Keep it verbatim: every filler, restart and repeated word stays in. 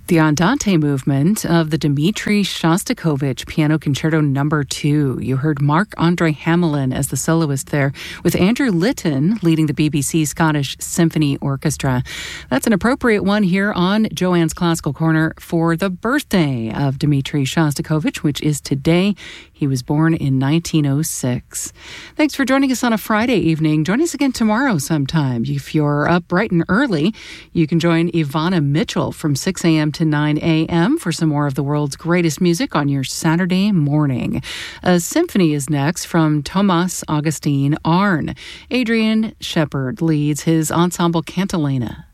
The Andante movement of the Dmitri Shostakovich Piano Concerto Number Two. You heard Marc-Andre Hamelin as the soloist there, with Andrew Litton leading the B B C Scottish Symphony Orchestra. That's an appropriate one here on Joanne's Classical Corner for the birthday of Dmitri Shostakovich, which is today. He was born in nineteen oh six. Thanks for joining us on a Friday evening. Join us again tomorrow sometime. If you're up bright and early, you can join Ivana Mitchell from six a.m. to nine a.m. for some more of the world's greatest music on your Saturday morning. A symphony is next from Thomas Augustin Arne. Adrian Shepard leads his ensemble Cantilena.